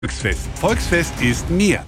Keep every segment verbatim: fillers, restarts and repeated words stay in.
Volksfest. Volksfest ist mir.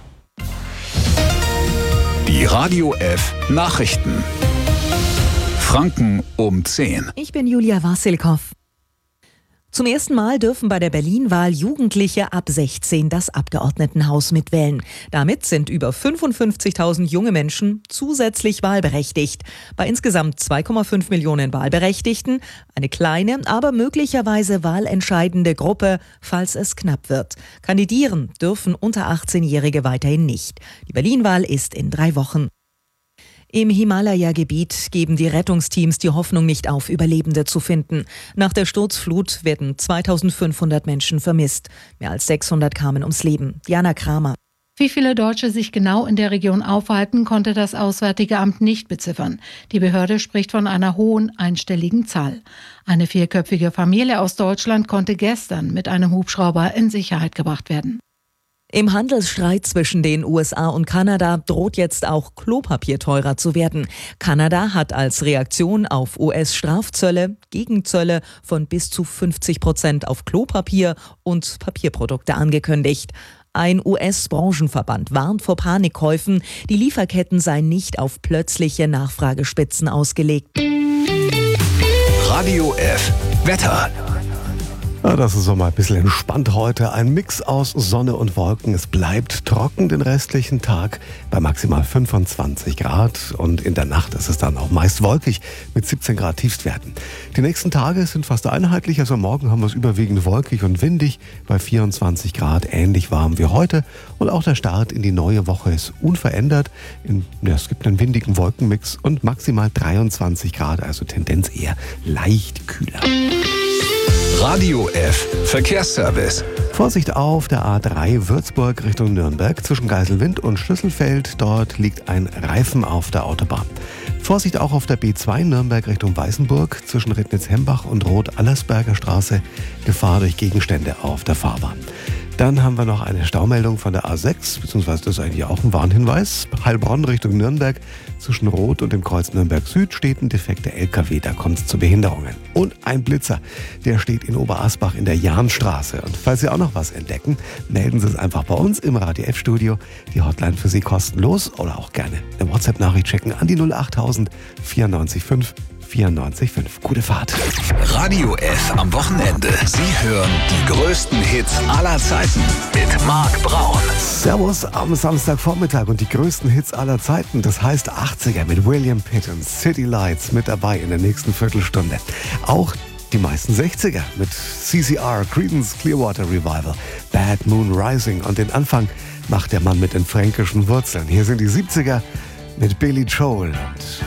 Die Radio F Nachrichten. Franken um zehn. Ich bin Julia Wassilkow. Zum ersten Mal dürfen bei der Berlin-Wahl Jugendliche ab sechzehn das Abgeordnetenhaus mitwählen. Damit sind über fünfundfünfzigtausend junge Menschen zusätzlich wahlberechtigt. Bei insgesamt zwei Komma fünf Millionen Wahlberechtigten eine kleine, aber möglicherweise wahlentscheidende Gruppe, falls es knapp wird. Kandidieren dürfen unter achtzehnjährige weiterhin nicht. Die Berlin-Wahl ist in drei Wochen. Im Himalaya-Gebiet geben die Rettungsteams die Hoffnung nicht auf, Überlebende zu finden. Nach der Sturzflut werden zweitausendfünfhundert Menschen vermisst. Mehr als sechshundert kamen ums Leben. Diana Kramer. Wie viele Deutsche sich genau in der Region aufhalten, konnte das Auswärtige Amt nicht beziffern. Die Behörde spricht von einer hohen einstelligen Zahl. Eine vierköpfige Familie aus Deutschland konnte gestern mit einem Hubschrauber in Sicherheit gebracht werden. Im Handelsstreit zwischen den U S A und Kanada droht jetzt auch Klopapier teurer zu werden. Kanada hat als Reaktion auf U S-Strafzölle Gegenzölle von bis zu fünfzig Prozent auf Klopapier und Papierprodukte angekündigt. Ein U S-Branchenverband warnt vor Panikkäufen. Die Lieferketten seien nicht auf plötzliche Nachfragespitzen ausgelegt. Radio F Wetter. Ja, das ist so mal ein bisschen entspannt heute. Ein Mix aus Sonne und Wolken. Es bleibt trocken den restlichen Tag bei maximal fünfundzwanzig Grad. Und in der Nacht ist es dann auch meist wolkig mit siebzehn Grad Tiefstwerten. Die nächsten Tage sind fast einheitlich. Also morgen haben wir es überwiegend wolkig und windig bei vierundzwanzig Grad. Ähnlich warm wie heute. Und auch der Start in die neue Woche ist unverändert. In, ja, es gibt einen windigen Wolkenmix und maximal dreiundzwanzig Grad. Also Tendenz eher leicht kühler. Radio F Verkehrsservice. Vorsicht auf der A drei Würzburg Richtung Nürnberg zwischen Geiselwind und Schlüsselfeld. Dort liegt ein Reifen auf der Autobahn. Vorsicht auch auf der B zwei Nürnberg Richtung Weißenburg zwischen Rednitz-Hembach und Rot-Allersberger Straße. Gefahr durch Gegenstände auf der Fahrbahn. Dann haben wir noch eine Staumeldung von der A sechs, beziehungsweise das ist eigentlich auch ein Warnhinweis. Heilbronn Richtung Nürnberg. Zwischen Rot und dem Kreuz Nürnberg Süd steht ein defekter L K W, da kommt es zu Behinderungen. Und ein Blitzer, der steht in Oberasbach in der Jahnstraße. Und falls Sie auch noch was entdecken, melden Sie es einfach bei uns im Radio F-Studio. Die Hotline für Sie kostenlos oder auch gerne eine WhatsApp-Nachricht schicken an die null achttausend vierundneunzig fünf vierundneunzig fünf. Gute Fahrt. Radio F am Wochenende. Sie hören die größten Hits aller Zeiten mit Marc Braun. Servus am Samstagvormittag und die größten Hits aller Zeiten. Das heißt achtziger mit William Pitt und City Lights mit dabei in der nächsten Viertelstunde. Auch die meisten sechziger mit C C R, Creedence Clearwater Revival, Bad Moon Rising und den Anfang macht der Mann mit den fränkischen Wurzeln. Hier sind die siebziger mit Billy Joel und